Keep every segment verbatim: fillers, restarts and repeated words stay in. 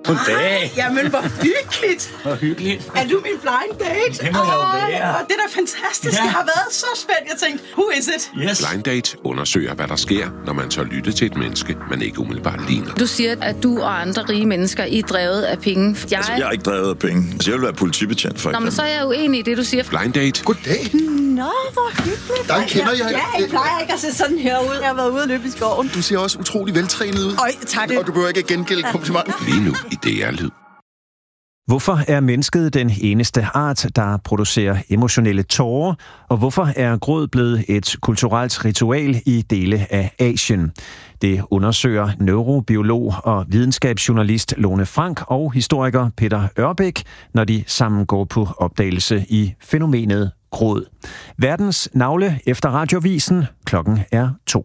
Goddag. Jamen, hvor hyggeligt. Hvor hyggeligt. Er du min blind date? Det må jeg jo være. Det er da fantastisk. Ja. Jeg har været så spændt. Jeg tænkte, who is it? Yes. Blind Date undersøger, hvad der sker, når man tør lytte til et menneske, man ikke umiddelbart ligner. Du siger, at du og andre rige mennesker I er drevet af penge. Jeg... Altså, jeg er ikke drevet af penge. Altså, jeg vil være politibetjent, for Nå, men eksempel. så er jeg uenig i det, du siger. Blind Date. Goddag. Nå, hvor hyggeligt. Der kender jeg. Ja, jeg plejer ikke at se sådan her ud. Jeg har været ude og løbe i skoven. Du ser også utrolig veltrænet ud. Øj, tak det. Og du behøver ikke at gengælde komplimenten. Lige nu i D R-lyd. Hvorfor er mennesket den eneste art, der producerer emotionelle tårer? Og hvorfor er gråd blevet et kulturelt ritual i dele af Asien? Det undersøger neurobiolog og videnskabsjournalist Lone Frank og historiker Peter Ørbæk, når de sammen går på opdagelse i fænomenet gråd. Verdens navle efter Radiovisen. Klokken er to.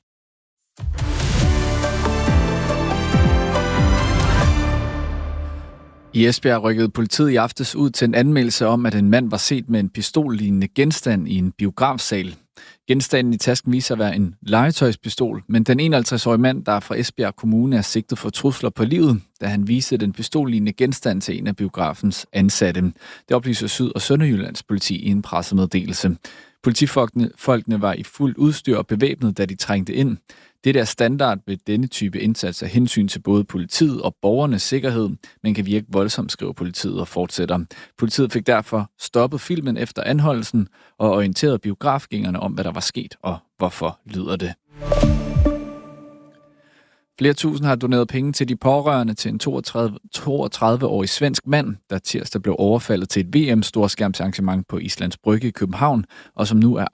I Esbjerg rykkede politiet i aftes ud til en anmeldelse om, at en mand var set med en pistollignende genstand i en biografsal. Genstanden i tasken viser at være en legetøjspistol, men den enoghalvtreds-årige mand, der er fra Esbjerg Kommune, er sigtet for trusler på livet, da han viste den pistollignende genstand til en af biografens ansatte. Det oplyser Syd- og Sønderjyllands politi i en pressemeddelelse. Politifolkene folkene var i fuld udstyr og bevæbnet, da de trængte ind. Det er standard ved denne type indsats af hensyn til både politiet og borgernes sikkerhed, men kan virke voldsomt, skriver politiet og fortsætter. Politiet fik derfor stoppet filmen efter anholdelsen og orienteret biografgængerne om, hvad der var sket og hvorfor, lyder det. Flere tusind har doneret penge til de pårørende til en toogtredive-årig svensk mand, der tirsdag blev overfaldet til et V M-storskærmsarrangement på Islands Brygge i København, og som nu er